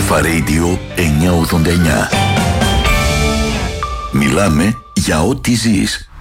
Αλφα Radio 989. Μιλάμε για ό,τι ζεις.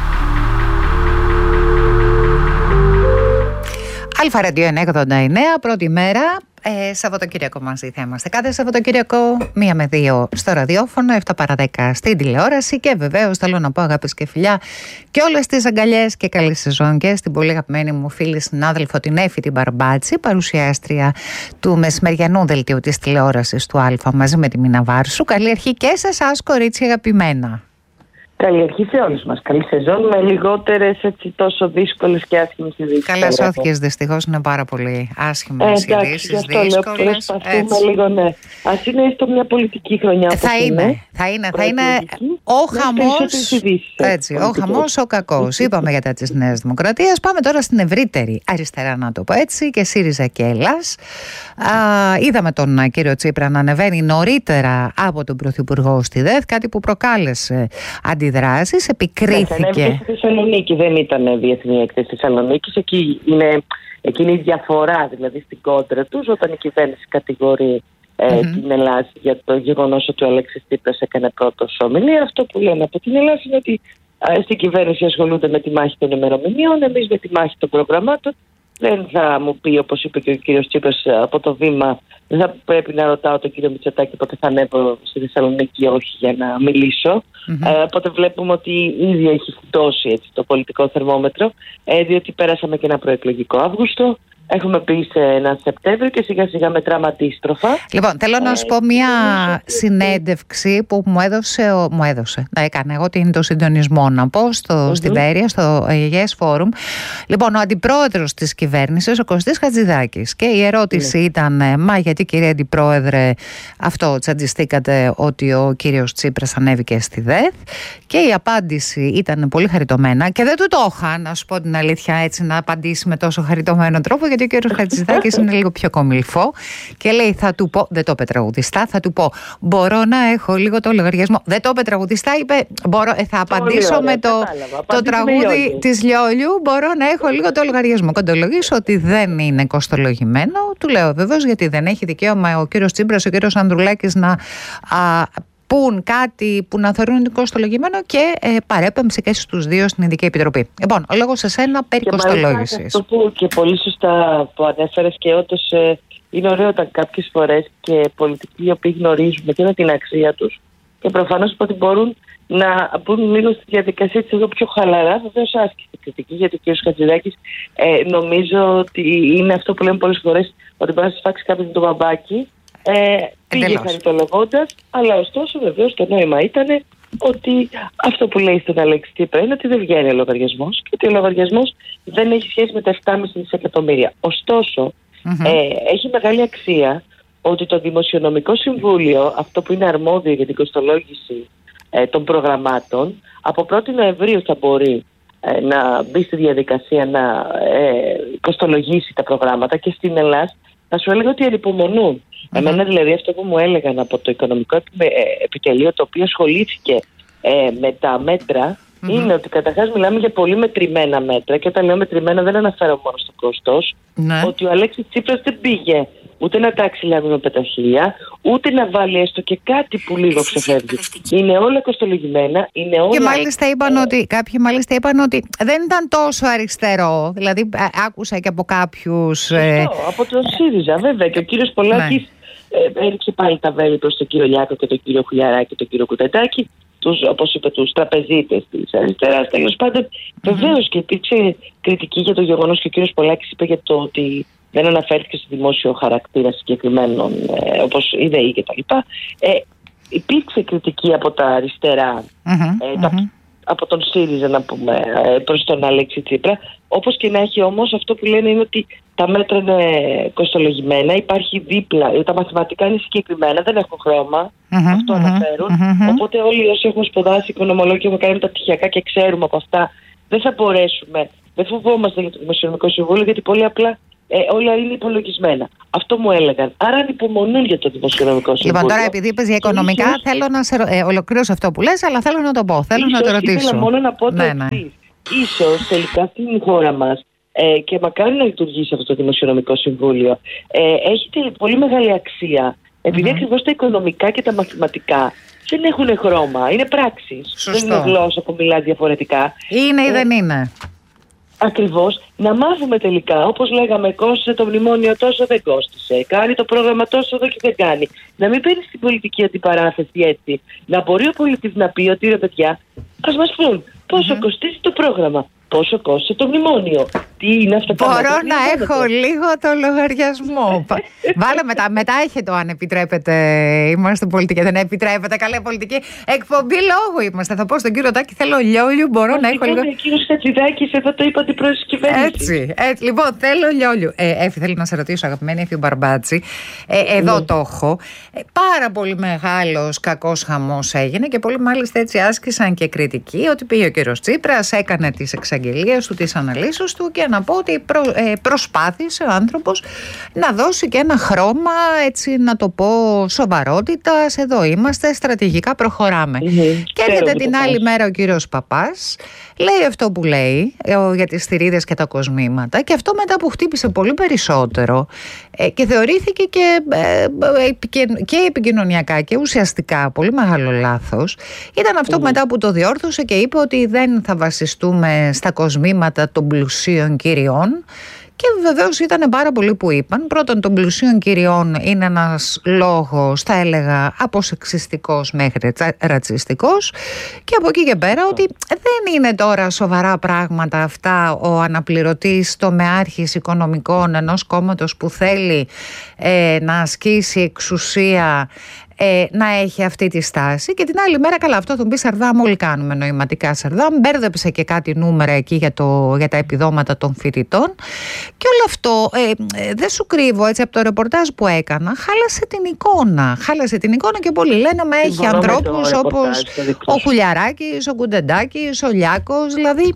Αλφα Radio 989, πρώτη μέρα. Σαββατοκύριακο μαζί θα είμαστε. Κάθε Σαββατοκύριακο 1 με 2 στο ραδιόφωνο, 7 παρά 10 στην τηλεόραση. Και βεβαίως θέλω να πω αγάπες και φιλιά και όλες τις αγκαλιές και καλή σεζόν και στην πολύ αγαπημένη μου φίλη συνάδελφο την Έφη την Μπαρμπάτση, παρουσιάστρια του μεσημεριανού δελτίου της τηλεόρασης του Αλφα μαζί με τη Μίνα Βάρσου. Καλή αρχή και σε εσάς, κορίτσια αγαπημένα. Καλή αρχή σε όλους μας. Καλή σεζόν με λιγότερες έτσι τόσο δύσκολες και άσχημες ειδήσεις. Καλά σώθηκες, δυστυχώς είναι πάρα πολύ άσχημες ειδήσεις, δύσκολες. Προσπαθούμε λίγο, ναι. Ας είναι έστω μια πολιτική χρονιά. Θα είναι ο χαμός, έτσι, ο χαμός, ο κακός. Είπαμε για τα της Νέας Δημοκρατίας. Πάμε τώρα στην ευρύτερη αριστερά, να το πω έτσι, και ΣΥΡΙΖΑ και Ελλάς. Είδαμε τον κύριο Τσίπρα να ανεβαίνει νωρίτερα από τον Πρωθυπουργό στη ΔΕΘ, κάτι που προκάλεσε αντιδράσεις, επικρίθηκε. Στη Θεσσαλονίκη, δεν ήταν διεθνή έκθεση της Θεσσαλονίκης. Εκεί είναι εκείνη η διαφορά, δηλαδή στην κόντρα τους, όταν η κυβέρνηση κατηγορεί την Ελλάδα για το γεγονός ότι ο Αλέξης Τσίπρας έκανε πρώτος ομιλία. Αυτό που λένε από την Ελλάδα είναι ότι στην κυβέρνηση ασχολούνται με τη μάχη των ημερομηνιών, εμείς με τη μάχη των προγραμμάτων. Δεν θα μου πει, όπως είπε και ο κύριος Τσίπρας από το βήμα, δεν θα πρέπει να ρωτάω τον κύριο Μητσοτάκη πότε θα ανέβω στη Θεσσαλονίκη ή όχι για να μιλήσω. Οπότε βλέπουμε ότι ήδη έχει φτώσει έτσι, το πολιτικό θερμόμετρο, διότι πέρασαμε και ένα προεκλογικό Αύγουστο. Έχουμε πει σε ένα Σεπτέμβριο και σιγά σιγά μετράμε αντίστροφα. Λοιπόν, θέλω να σου πω μια συνέντευξη που μου έδωσε. Έκανα εγώ το συντονισμό, να πω, στην Βέρεια, στο Yes Forum. Λοιπόν, ο αντιπρόεδρος της κυβέρνησης, ο Κωστής Χατζηδάκης. Και η ερώτηση ήταν, μα γιατί κύριε αντιπρόεδρε, αυτό τσαντιστήκατε ότι ο κύριος Τσίπρας ανέβηκε στη ΔΕΘ? Και η απάντηση ήταν πολύ χαριτωμένα και δεν του το είχα, να σου πω την αλήθεια, έτσι να απαντήσει με τόσο χαριτωμένο τρόπο, γιατί ο κύριος Χατζηδάκης είναι λίγο πιο κομιλφό και λέει, θα του πω, δεν το είπε τραγουδιστά, θα του πω, μπορώ να έχω λίγο το λογαριασμό. Δεν το είπε τραγουδιστά, είπε, θα απαντήσω με το τραγούδι της Λιόλιου, μπορώ να έχω λίγο το λογαριασμό. Κοντολογήσω ότι δεν είναι κοστολογημένο, του λέω βεβαίως, γιατί δεν έχει δικαίωμα ο κύριος Τσίπρας, ο κύριος Ανδρουλάκης να πούν κάτι που να θεωρούν κοστολογημένο και παρέπεμψε και στους δύο στην Ειδική Επιτροπή. Λοιπόν, ο λόγος σε σένα περί κοστολόγησης. Αυτό που και πολύ σωστά που ανέφερες, και όντως είναι ωραίο όταν κάποιες φορές και πολιτικοί οι οποίοι γνωρίζουν και την αξία τους και προφανώς ότι μπορούν να μπουν λίγο στη διαδικασία της εδώ πιο χαλαρά, βεβαίως άσκηση κριτική, γιατί ο κ. Χατζηδάκης νομίζω ότι είναι αυτό που λέμε πολλές φορές, ότι μπορεί να σφάξει κάποιον το μπαμπάκι. Πήγε χαριτολογώντας, αλλά ωστόσο βεβαίως το νόημα ήταν ότι αυτό που λέει στον Αλέξη Τσίπρα είναι ότι δεν βγαίνει ο λογαριασμός και ότι ο λογαριασμός δεν έχει σχέση με τα 7,5 δισεκατομμύρια. Ωστόσο, έχει μεγάλη αξία ότι το Δημοσιονομικό Συμβούλιο, αυτό που είναι αρμόδιο για την κοστολόγηση των προγραμμάτων, από 1η Νοεμβρίου θα μπορεί να μπει στη διαδικασία να κοστολογήσει τα προγράμματα, και στην Ελλάδα θα σου έλεγα ότι ανυπομονούν. Εμένα δηλαδή αυτό που μου έλεγαν από το Οικονομικό Επιτελείο, το οποίο ασχολήθηκε με τα μέτρα, είναι ότι καταρχάς μιλάμε για πολύ μετρημένα μέτρα, και όταν λέω μετρημένα δεν αναφέρω μόνο στο κόστος, ότι ο Αλέξης Τσίπρας δεν πήγε ούτε να τάξει λάδι με πεταχίλια, ούτε να βάλει έστω και κάτι που λίγο ξεφεύγει. Είναι όλα κοστολογημένα, είναι όλα. Και μάλιστα κάποιοι μάλιστα είπαν ότι δεν ήταν τόσο αριστερό. Δηλαδή, άκουσα και από κάποιους. Από τον ΣΥΡΙΖΑ, βέβαια. Και ο κύριος Πολάκης έριξε πάλι τα βέλη προς τον κύριο Λιάκο και τον κύριο Χουλιαράκη και τον κύριο Κουτετάκη, όπως είπε, τους τραπεζίτες της αριστεράς. Τέλος πάντων, βεβαίως και υπήρξε κριτική για το γεγονός, και ο κύριος Πολάκης είπε για το ότι δεν αναφέρθηκε στο δημόσιο χαρακτήρα συγκεκριμένων, όπως η ΔΕΗ και τα λοιπά. Υπήρξε κριτική από τα αριστερά, από τον ΣΥΡΙΖΑ, να πούμε, προς τον Αλέξη Τσίπρα. Όπως και να έχει, όμως, αυτό που λένε είναι ότι τα μέτρα είναι κοστολογημένα, υπάρχει δίπλα, τα μαθηματικά είναι συγκεκριμένα, δεν έχουν χρώμα, αυτό αναφέρουν. Οπότε όλοι όσοι έχουμε σπουδάσει οικονομολόγοι και έχουμε κάνει τα πτυχιακά και ξέρουμε από αυτά, δεν θα μπορέσουμε, δεν φοβόμαστε για το Δημοσιονομικό Συμβούλιο, γιατί πολύ απλά όλα είναι υπολογισμένα. Αυτό μου έλεγαν. Άρα ανυπομονούν για το Δημοσιονομικό Συμβούλιο. Λοιπόν, τώρα επειδή είπες για οικονομικά, θέλω να σε ολοκληρώσω αυτό που λες, αλλά θέλω να το πω. Θέλω να το ρωτήσω. Ήθελα μόνο να πω το εξής. Ίσως τελικά στην χώρα μας, και μακάρι να λειτουργήσει αυτό το Δημοσιονομικό Συμβούλιο, έχει πολύ μεγάλη αξία Επειδή ακριβώς τα οικονομικά και τα μαθηματικά δεν έχουν χρώμα, είναι πράξεις. Σωστό. Δεν είναι γλώσσα που μιλά διαφορετικά. Είναι ή δεν είναι. Ακριβώς, να μάθουμε τελικά, όπως λέγαμε, κόστισε το μνημόνιο τόσο, δεν κόστισε. Κάνει το πρόγραμμα τόσο εδώ και δεν κάνει. Να μην παίρνει την πολιτική αντιπαράθεση έτσι. Να μπορεί ο πολίτης να πει ότι ρε παιδιά, ας μας πούν πόσο κοστίζει το πρόγραμμα, πόσο κόστισε το μνημόνιο. Τι είναι αυτά τα μέτρα. Μπορώ να έχω λίγο το λογαριασμό. Βάλε μετά έχετε αν επιτρέπετε. Είμαστε πολιτικοί, δεν επιτρέπετε. Καλή πολιτική εκπομπή λόγου είμαστε. Θα πω στον κύριο Τάκη, θέλω λιόλιου. Μπορώ να έχω λίγο. Ο κύριος Χατζηδάκης, εδώ το είπα την πρόεδρος της κυβέρνησης. Έτσι. Λοιπόν, θέλω λιόλιου. Έφη, θέλω να σε ρωτήσω, αγαπημένη Έφη Μπαρμπάτση. Εδώ το έχω. Πάρα πολύ μεγάλος κακός χαμός έγινε και πολλοί μάλιστα έτσι άσκησαν και κριτική ότι πήγε ο κύριος Τσίπρας, έκανε τις εξαγγελίες του, τις αναλύσεις του και να πω ότι προσπάθησε ο άνθρωπος να δώσει και ένα χρώμα, έτσι να το πω, σοβαρότητας. Εδώ είμαστε, στρατηγικά προχωράμε. Και έρχεται την άλλη μέρα ο κύριος Παπάς, λέει αυτό που λέει για τις θηρίδες και τα κοσμήματα, και αυτό μετά που χτύπησε πολύ περισσότερο και θεωρήθηκε και επικοινωνιακά και ουσιαστικά πολύ μεγάλο λάθος, ήταν αυτό μετά που το διόρθωσε και είπε ότι δεν θα βασιστούμε στα κοσμήματα των πλουσίων κυριών. Και βεβαίως ήταν πάρα πολλοί που είπαν, πρώτον, των πλουσίων κυριών είναι ένας λόγος, θα έλεγα, από σεξιστικός μέχρι ρατσιστικός, και από εκεί και πέρα ότι δεν είναι τώρα σοβαρά πράγματα αυτά ο αναπληρωτής τομεάρχης οικονομικών ενός κόμματος που θέλει να ασκήσει εξουσία, να έχει αυτή τη στάση. Και την άλλη μέρα, καλά, αυτό τον πει Σαρδάμ, όλοι κάνουμε νοηματικά Σαρδάμ, μπέρδεψε και κάτι νούμερα εκεί για τα επιδόματα των φοιτητών, και όλο αυτό δεν σου κρύβω, έτσι, από το ρεπορτάζ που έκανα, χάλασε την εικόνα και πολλοί λένε μα έχει ανθρώπους όπως ο Χουλιαράκης, ο Κουντεντάκης, ο Λιάκος, δηλαδή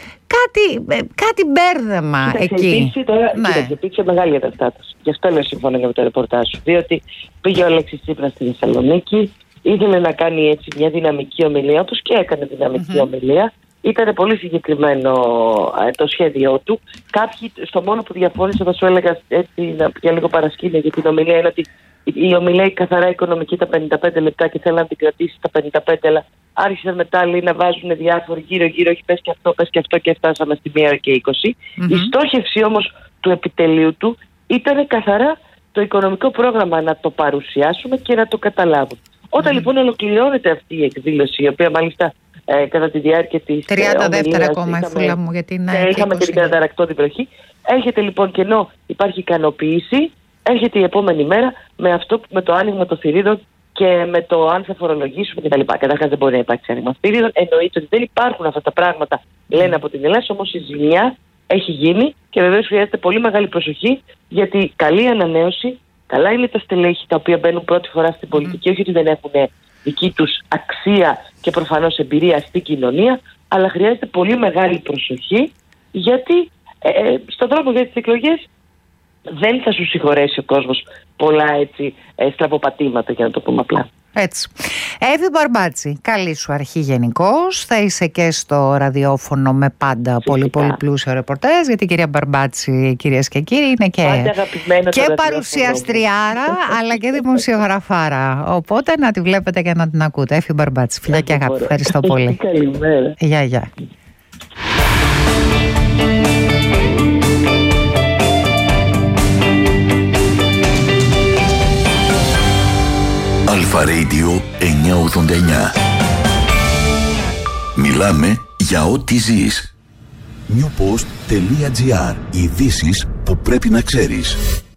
κάτι μπέρδεμα εκεί. Υπήρξε μεγάλη καταστάτωση. Γι' αυτό λέω συμφωνώ με το ρεπορτάζ σου. Διότι πήγε ο Αλέξης Τσίπρας στη Θεσσαλονίκη, ήθελε να κάνει έτσι μια δυναμική ομιλία, όπως και έκανε δυναμική ομιλία. Ήταν πολύ συγκεκριμένο το σχέδιό του. Κάποιοι, στο μόνο που διαφώνησαν, θα σου έλεγα έτσι για λίγο παρασκήνια για την ομιλία, είναι ότι η ομιλία καθαρά οικονομική τα 55 λεπτά και θέλαν να την κρατήσει τα 55, αλλά άρχισαν μετά λέει, να βάζουν διάφοροι γύρω-γύρω, όχι πες και αυτό και φτάσαμε στη 1 και 20. Η στόχευση όμως του επιτελείου του ήταν καθαρά το οικονομικό πρόγραμμα να το παρουσιάσουμε και να το καταλάβουν. Όταν λοιπόν ολοκληρώνεται αυτή η εκδήλωση, η οποία μάλιστα κατά τη διάρκεια της 30 δεύτερα ακόμα η φούλα μου, γιατί είχαμε και την καταρακτώ την προχή. Έρχεται λοιπόν, και ενώ υπάρχει ικανοποίηση, έρχεται η επόμενη μέρα με το άνοιγμα των θηρίδων και με το αν θα φορολογήσουμε κτλ. Καταρχάς δεν μπορεί να υπάρξει άνοιγμα θηρίδων. Εννοείται ότι δεν υπάρχουν αυτά τα πράγματα, λένε από την Ελλάδα, όμως η ζημιά έχει γίνει και βεβαίως χρειάζεται πολύ μεγάλη προσοχή, γιατί καλή ανανέωση, καλά είναι τα στελέχη τα οποία μπαίνουν πρώτη φορά στην πολιτική, όχι ότι δεν έχουν δική τους αξία και προφανώς εμπειρία στην κοινωνία, αλλά χρειάζεται πολύ μεγάλη προσοχή, γιατί στον δρόμο για τις εκλογές δεν θα σου συγχωρέσει ο κόσμος πολλά έτσι στραβοπατήματα, για να το πούμε απλά. Έτσι. Εύη Μπαρμπάτση, καλή σου αρχή γενικώς. Θα είσαι και στο ραδιόφωνο με πάντα πολύ πλούσιο ρεπορτάζ, γιατί η κυρία Μπαρμπάτση, κυρίες και κύριοι, είναι και παρουσιαστριάρα αλλά και δημοσιογραφάρα. Οπότε να τη βλέπετε και να την ακούτε. Εύη Μπαρμπάτση, φιλιά και αγάπη. Ευχαριστώ πολύ. Καλημέρα. Γεια. Αλφα Radio 989. Μιλάμε για ό,τι ζεις. Newpost.gr. Ειδήσεις που πρέπει να ξέρεις.